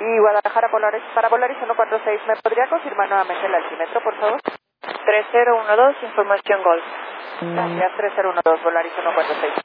Y Guadalajara para Polaris 146, ¿me podría confirmar nuevamente el altímetro, por favor? 3012, información Golf. Gracias, 3012, Polaris 146.